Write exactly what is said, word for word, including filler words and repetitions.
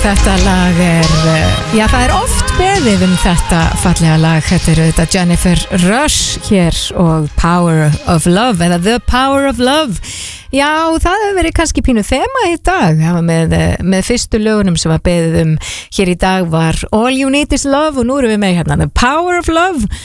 Þetta lag er, já það er oft beðið um þetta fallega lag. Þetta er auðvitað Jennifer Rush hér og Power of Love eða The Power of Love. Já, það hefur verið kannski pínu þema í dag. Með, með fyrstu lögunum sem var beðið um hér í dag var All You Need Is Love og nú erum við með hérna The Power of Love.